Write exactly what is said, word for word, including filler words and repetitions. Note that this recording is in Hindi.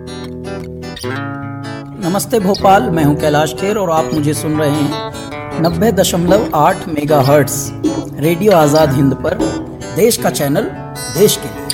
नमस्ते भोपाल, मैं हूं कैलाश खेर और आप मुझे सुन रहे हैं नब्बे दशमलव आठ mega hertz radio Azad Hind पर, देश का चैनल देश के लिए।